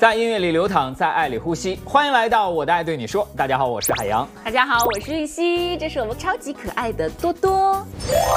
在音乐里流淌，在爱里呼吸。欢迎来到我的爱对你说。大家好，我是海洋。 大家好，我是玉溪，这是我们超级可爱的多多。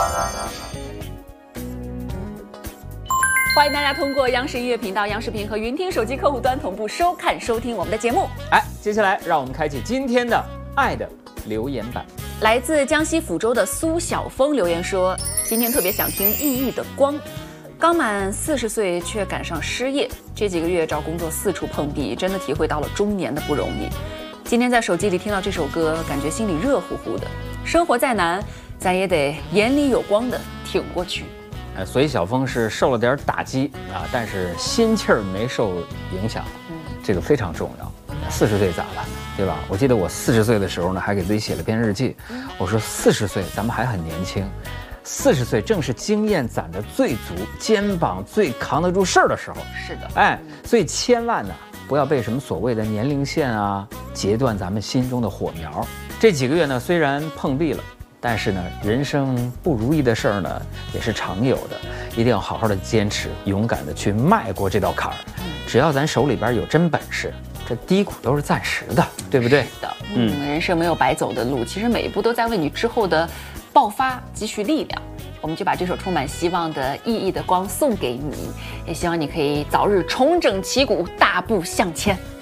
欢迎大家通过央视音乐频道、央视频和云听手机客户端同步收看、收听我们的节目。 接下来让我们开启今天的爱的留言板。 来自江西抚州的苏晓峰留言说：“今天特别想听熠熠的光。刚满40岁却赶上失业，这几个月找工作四处碰壁，真的体会到了中年的不容易。今天在手机里听到这首歌，感觉心里热乎乎的。生活再难，咱也得眼里有光的挺过去。” 所以小峰是受了点打击啊，但是心气儿没受影响，这个非常重要。40岁咋了，对吧？我记得我40岁的时候呢，还给自己写了篇日记，我说40岁咱们还很年轻。40岁正是经验攒得最足、肩膀最扛得住事儿的时候。 是的， 所以千万呢，不要被什么所谓的年龄线啊截断咱们心中的火苗。这几个月呢，虽然碰壁了，但是呢，人生不如意的事儿呢也是常有的，一定要好好的坚持，勇敢的去迈过这道坎儿。只要咱手里边有真本事，这低谷都是暂时的，对不对？ 是的，人生没有白走的路，其实每一步都在为你之后的爆发积蓄力量。我们就把这首充满希望的熠熠的光送给你，也希望你可以早日重整旗鼓，大步向前。